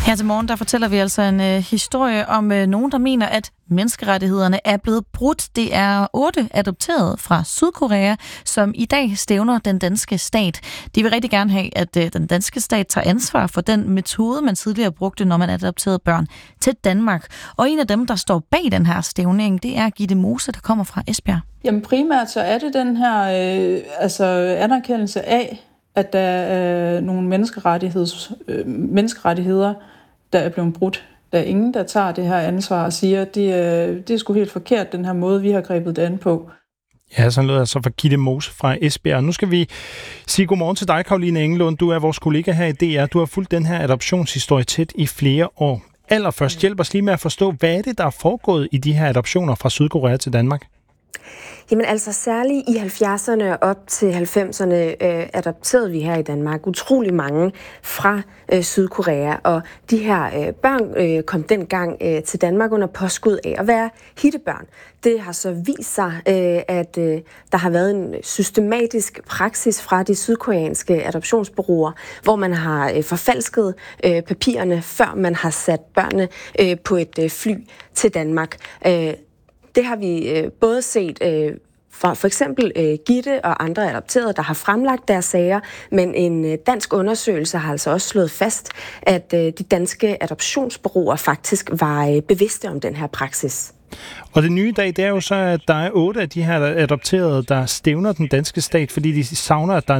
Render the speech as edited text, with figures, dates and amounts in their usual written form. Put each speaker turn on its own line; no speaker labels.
Her til morgen, der fortæller vi altså en historie om nogen, der mener, at menneskerettighederne er blevet brudt. Det er 8 adopterede fra Sydkorea, som i dag stævner den danske stat. De vil rigtig gerne have, at den danske stat tager ansvar for den metode, man tidligere brugte, når man adopterede børn til Danmark. Og en af dem, der står bag den her stævning, det er Gitte Mose, der kommer fra Esbjerg.
Jamen primært så er det den her anerkendelse af, at der er nogle menneskerettigheder, der er blevet brudt. Der er ingen, der tager det her ansvar og siger, at det er sgu helt forkert, den her måde, vi har grebet det an på.
Ja, sådan lød altså fra Gitte Mose fra Esbjerg. Nu skal vi sige godmorgen til dig, Caroline Engelund. Du er vores kollega her i DR. Du har fulgt den her adoptionshistorie tæt i flere år. Allerførst hjælp os lige med at forstå, hvad er det, der er foregået i de her adoptioner fra Sydkorea til Danmark?
Jamen altså særligt i 70'erne og op til 90'erne adopterede vi her i Danmark utrolig mange fra Sydkorea, og de her børn kom dengang til Danmark under påskud af at være hittebørn. Det har så vist sig, at der har været en systematisk praksis fra de sydkoreanske adoptionsbureauer, hvor man har forfalsket papirerne, før man har sat børnene på et fly til Danmark. Det har vi både set fra for eksempel Gitte og andre adopterede, der har fremlagt deres sager, men en dansk undersøgelse har altså også slået fast, at de danske adoptionsbureauer faktisk var bevidste om den her praksis.
Og det nye i dag, det er jo så, at der er 8 af de her adopterede, der stævner den danske stat, fordi de savner, at der